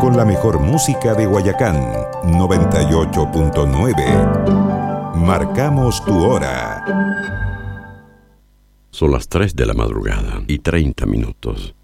con la mejor música de Guayacán, 98.9. Marcamos tu hora. Son las 3 de la madrugada y 30 minutos.